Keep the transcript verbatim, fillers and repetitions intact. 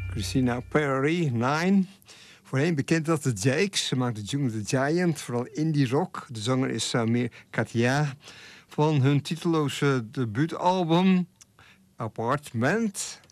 Christina Perry, Nine. Voorheen bekend als de Jakes. Ze maakte June the Giant, vooral indie rock. De zanger is Samir Katia. Van hun titeloze debuutalbum Apartment